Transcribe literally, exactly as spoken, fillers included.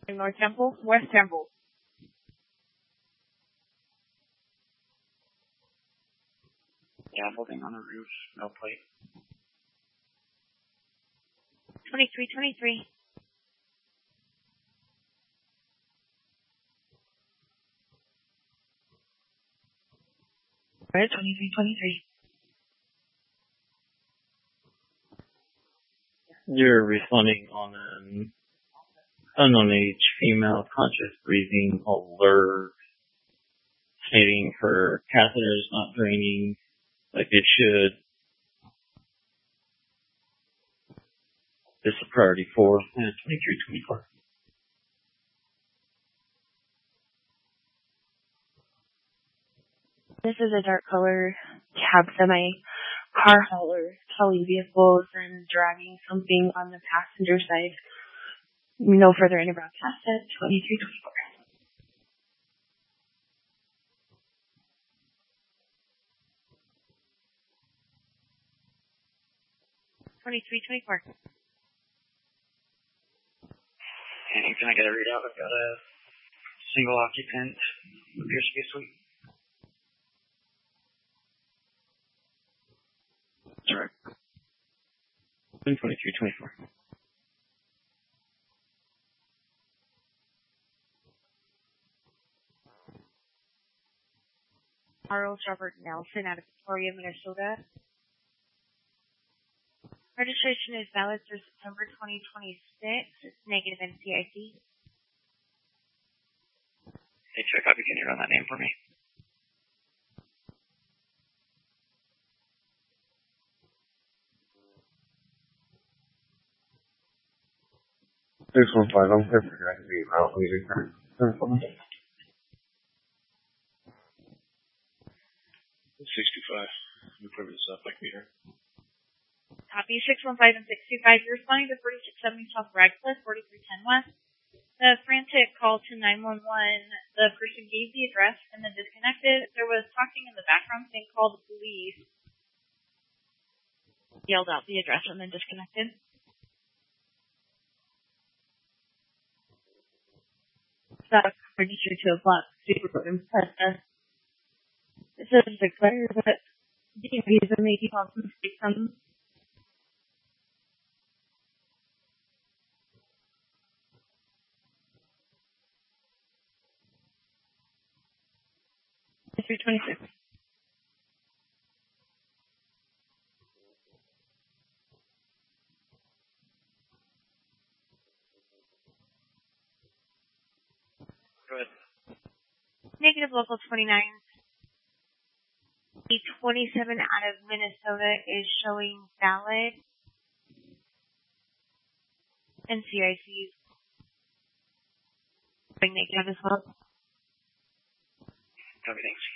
North Temple, West Temple. Yeah, holding on the roof, no plate. twenty-three twenty-three. Red twenty-three twenty-three. You're responding on an unknown age female conscious breathing alert, stating her catheter is not draining like it should. This is priority four, twenty-three twenty-four. This is a dark color cab semi car hauler towing vehicles and dragging something on the passenger side. No further in about past at twenty-three twenty-four. twenty-three twenty-four. And can I get a readout? I've got a single occupant. Appears to be a suite. That's right. twenty-three twenty-four. Charles Robert Nelson out of Victoria, Minnesota. Registration is valid through September twenty twenty-six. It's negative N C I C. Hey, check copy. Can you run that name for me? six one five, I'm here for you to be around leaving her. six two five. You put this up like meter. Copy six one five and six two five. You're responding to forty-six seventy South Radcliffe, forty-three ten West. The frantic call to nine one one. The person gave the address and then disconnected. There was talking in the background saying call the police. Yelled out the address and then disconnected. Stop registered to a block. Super program. It says it's expired, but D M Vs are making all some mistakes on them. three twenty-six. Go ahead. Negative local twenty-nine. The twenty-seven out of Minnesota is showing valid. N C I C is showing negative as well. Copy, thanks.